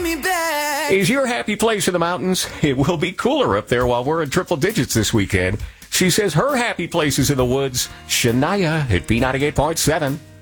me back. Is your happy place in the mountains? It will be cooler up there while we're in triple digits this weekend. She says her happy place is in the woods. Shania at B98.7.